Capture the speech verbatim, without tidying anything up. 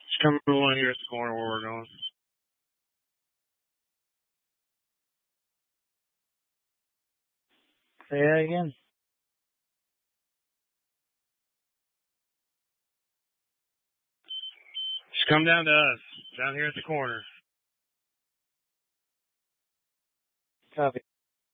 Just come along here at the corner where we're going. Say that again. Just come down to us, down here at the corner. Copy.